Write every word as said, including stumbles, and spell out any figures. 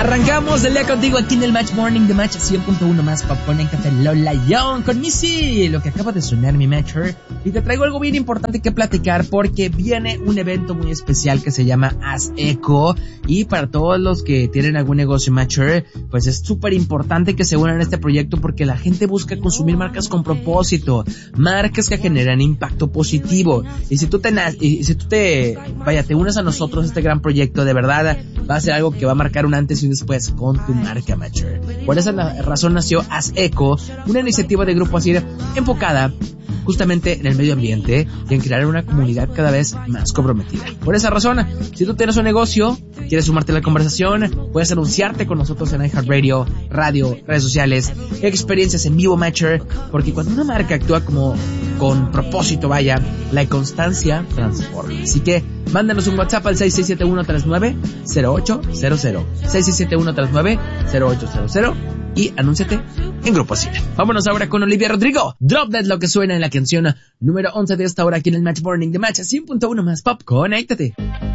Arrancamos el día contigo aquí en el Match Morning de Match cien punto uno más Pop. Conéctate Lola Young con Missy, lo que acaba de sonar mi Matcher. Y te traigo algo bien importante que platicar porque viene un evento muy especial que se llama Haz Eco. Y para todos los que tienen algún negocio Matcher, pues es súper importante que se unan a este proyecto porque la gente busca consumir marcas con propósito, marcas que generan impacto positivo. Y si tú te, y si tú te, vaya, te unes a nosotros a este gran proyecto, de verdad va a ser algo que va a marcar un antes y un después con tu marca Matcher. Por esa razón nació Haz Eco, una iniciativa de Grupo Asir enfocada justamente en el medio ambiente y en crear una comunidad cada vez más comprometida. Por esa razón, si tú tienes un negocio, quieres sumarte a la conversación, puedes anunciarte con nosotros en iHeartRadio, radio, redes sociales, experiencias en vivo Matcher, porque cuando una marca actúa como con propósito, vaya, la constancia transforma. Así que mándanos un WhatsApp al seis seis siete uno tres nueve cero ocho cero cero, seis seis siete uno tres nueve cero ocho cero cero y anúnciate en Grupo Asir. Vámonos ahora con Olivia Rodrigo. Drop Dead, lo que suena en la canción número once de esta hora aquí en el Match Morning de Match cien punto uno más Pop. Conéctate.